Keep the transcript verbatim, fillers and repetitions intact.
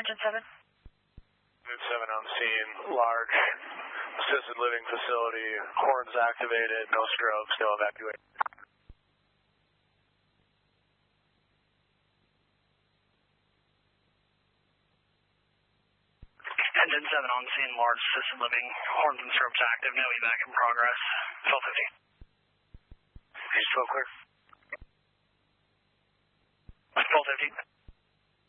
Engine seven. Engine seven on scene, large assisted living facility, horns activated, no strokes, no evacuation. Engine seven on scene, large assisted living, horns and strokes active, no evac in progress.